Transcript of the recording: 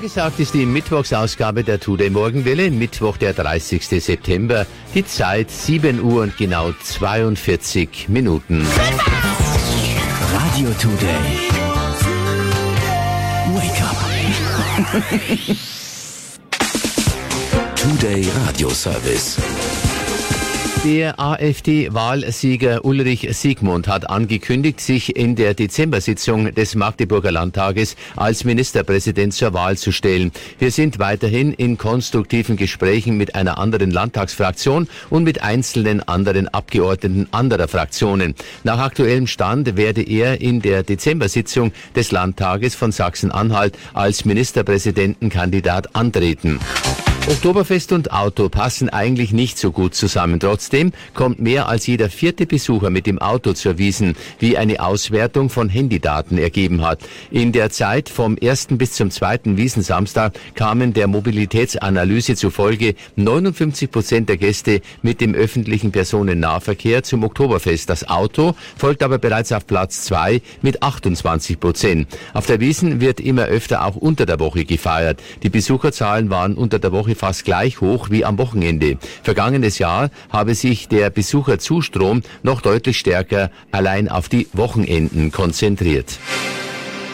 Angesagt ist die Mittwochsausgabe der Today Morgenwelle, Mittwoch, der 30. September. Die Zeit 7 Uhr und genau 42 Minuten. Radio Today. Wake up. Today Radio Service. Der AfD-Wahlsieger Ulrich Siegmund hat angekündigt, sich in der Dezember-Sitzung des Magdeburger Landtages als Ministerpräsident zur Wahl zu stellen. Wir sind weiterhin in konstruktiven Gesprächen mit einer anderen Landtagsfraktion und mit einzelnen anderen Abgeordneten anderer Fraktionen. Nach aktuellem Stand werde er in der Dezember-Sitzung des Landtages von Sachsen-Anhalt als Ministerpräsidentenkandidat antreten. Oktoberfest und Auto passen eigentlich nicht so gut zusammen. Trotzdem kommt mehr als jeder 4. Besucher mit dem Auto zur Wiesn, wie eine Auswertung von Handydaten ergeben hat. In der Zeit vom 1. bis zum 2. Wiesnsamstag kamen der Mobilitätsanalyse zufolge 59% der Gäste mit dem öffentlichen Personennahverkehr zum Oktoberfest. Das Auto folgt aber bereits auf Platz 2 mit 28%. Auf der Wiesn wird immer öfter auch unter der Woche gefeiert. Die Besucherzahlen waren unter der Woche fast gleich hoch wie am Wochenende. Vergangenes Jahr habe sich der Besucherzustrom noch deutlich stärker allein auf die Wochenenden konzentriert.